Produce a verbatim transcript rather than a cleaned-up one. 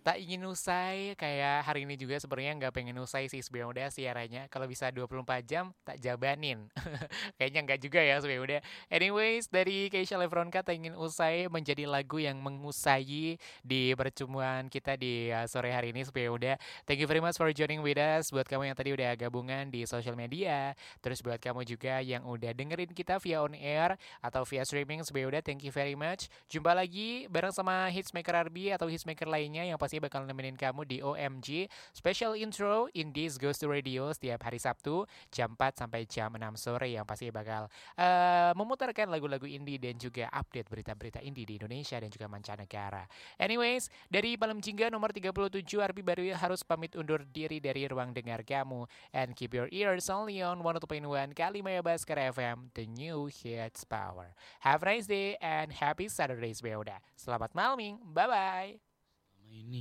Tak ingin usai, kayak hari ini juga sebenarnya nggak pengen usai sih sebenarnya udah siarannya. Kalau bisa dua puluh empat jam, tak jabanin. Kayaknya nggak juga ya sebenarnya udah. Anyways, dari Keisha Lefronka tak ingin usai menjadi lagu yang mengusai di pertemuan kita di uh, sore hari ini sebenarnya udah. Thank you very much for joining with us. Buat kamu yang tadi udah gabungan di social media. Terus buat kamu juga yang udah dengerin kita via on air atau via streaming sebenarnya udah. Thank you very much. Jumpa lagi bareng sama Hitsmaker R B atau Hitsmaker lainnya yang pasti bakal nemenin kamu di O M G Special Intro in this Ghost Radio setiap hari Sabtu jam empat sampai jam enam sore yang pasti bakal uh, memutarkan lagu-lagu indie dan juga update berita-berita indie di Indonesia dan juga mancanegara. Anyways, dari Palem Jingga nomor tiga puluh tujuh Arbi baru harus pamit undur diri dari ruang dengar kamu and keep your ears only on one oh two point one Kalimaya Baskara F M, the new hits power. Have a nice day and happy Saturday, Beoda. Selamat malam, bye bye.